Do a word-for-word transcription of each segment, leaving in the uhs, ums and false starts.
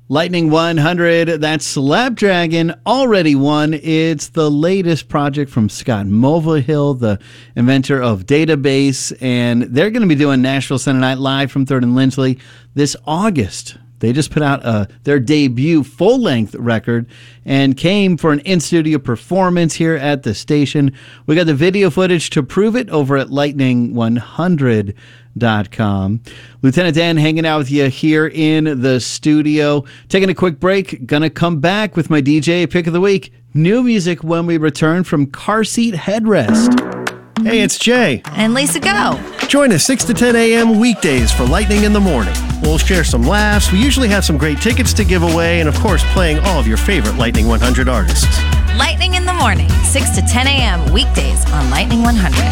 Lightning one hundred, that's Slapdragon, already won. It's the latest project from Scott Mulvihill, the inventor of Database, and they're going to be doing Nashville Sunday Night Live from third and Lindsley this August. They just put out uh, their debut full-length record and came for an in-studio performance here at the station. We got the video footage to prove it over at lightning one hundred dot com. Lieutenant Dan hanging out with you here in the studio. Taking a quick break. Gonna come back with my D J pick of the week. New music when we return from Car Seat Headrest. Hey, it's Jay. And Lisa Go. Join us six to ten a.m. weekdays for Lightning in the Morning. We'll share some laughs. We usually have some great tickets to give away, and of course, playing all of your favorite Lightning one hundred artists. Lightning in the Morning, six to ten a.m. weekdays on Lightning one hundred.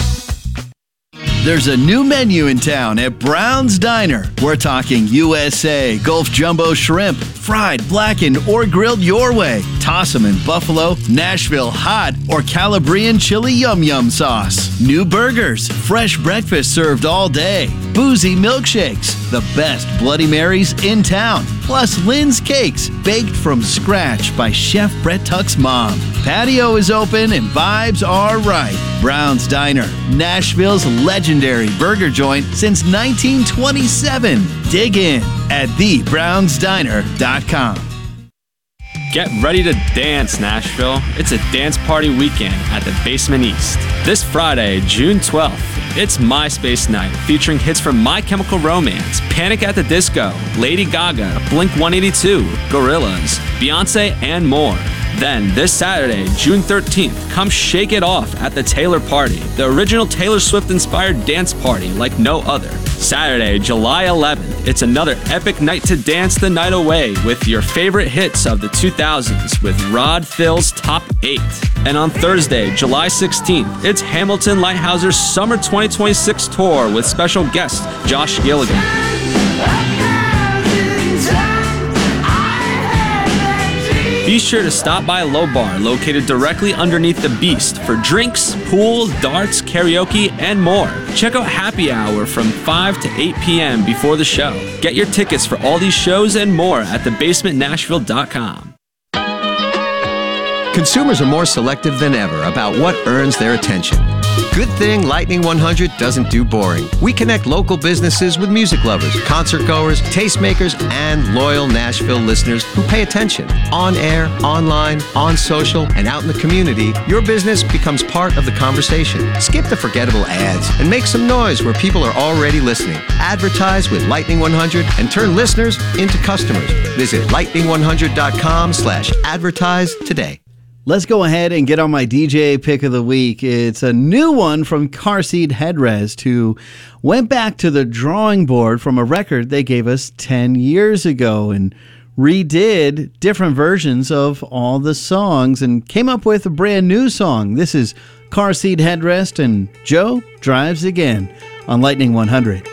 There's a new menu in town at Brown's Diner. We're talking U S A, Gulf Jumbo Shrimp, fried, blackened, or grilled your way. Toss 'em in buffalo, Nashville hot, or Calabrian chili yum yum sauce. New burgers, fresh breakfast served all day. Boozy milkshakes, the best Bloody Marys in town. Plus Lynn's Cakes, baked from scratch by Chef Brett Tuck's mom. Patio is open and vibes are right. Brown's Diner, Nashville's legendary burger joint since nineteen twenty-seven. Dig in at the browns diner dot com. Get ready to dance, Nashville. It's a dance party weekend at the Basement East. This Friday, June twelfth, it's MySpace Night, featuring hits from My Chemical Romance, Panic at the Disco, Lady Gaga, Blink one eighty-two, Gorillaz, Beyonce, and more. Then, this Saturday, June thirteenth, come shake it off at the Taylor Party, the original Taylor Swift-inspired dance party like no other. Saturday, July eleventh, it's another epic night to dance the night away with your favorite hits of the two thousands with Rod Phil's Top eight. And on Thursday, July sixteenth, it's Hamilton Lighthouse's Summer twenty twenty-six tour with special guest Josh Gilligan. Be sure to stop by Low Bar, located directly underneath the Beast, for drinks, pool, darts, karaoke, and more. Check out Happy Hour from five to eight p.m. before the show. Get your tickets for all these shows and more at the basement nashville dot com. Consumers are more selective than ever about what earns their attention. Good thing Lightning one hundred doesn't do boring. We connect local businesses with music lovers, concert goers, tastemakers, and loyal Nashville listeners who pay attention. On air, online, on social, and out in the community, your business becomes part of the conversation. Skip the forgettable ads and make some noise where people are already listening. Advertise with Lightning one hundred and turn listeners into customers. Visit lightning one hundred dot com slash advertise today. Let's go ahead and get on my D J pick of the week. It's a new one from Car Seat Headrest, who went back to the drawing board from a record they gave us ten years ago and redid different versions of all the songs and came up with a brand new song. This is Car Seat Headrest and Joe Drives Again on Lightning one hundred.